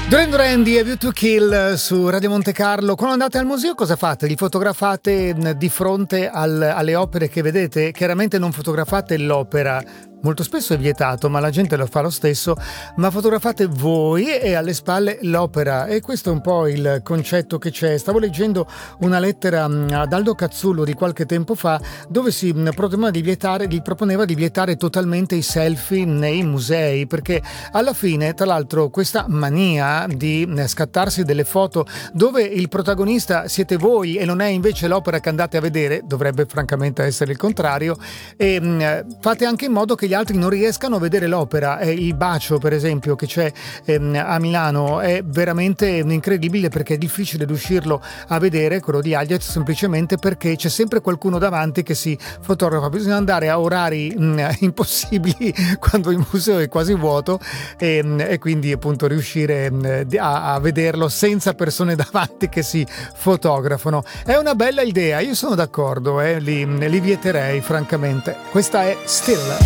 Duran Duran di A View to Kill su Radio Monte Carlo. Quando andate al museo cosa fate? Li fotografate di fronte alle opere che vedete? Chiaramente non fotografate l'opera, molto spesso è vietato, ma la gente lo fa lo stesso, ma fotografate voi e alle spalle l'opera, e questo è un po' il concetto che c'è. Stavo leggendo una lettera ad Aldo Cazzullo di qualche tempo fa dove si proponeva di vietare totalmente i selfie nei musei, perché alla fine, tra l'altro, questa mania di scattarsi delle foto dove il protagonista siete voi e non è invece l'opera che andate a vedere, dovrebbe francamente essere il contrario, e fate anche in modo che gli altri non riescano a vedere l'opera. Il bacio, per esempio, che c'è a Milano è veramente incredibile, perché è difficile riuscirlo a vedere, quello di Hayez, semplicemente perché c'è sempre qualcuno davanti che si fotografa. Bisogna andare a orari impossibili quando il museo è quasi vuoto, e quindi appunto riuscire a vederlo senza persone davanti che si fotografano. È una bella idea, io sono d'accordo, li vieterei francamente. Questa è Still.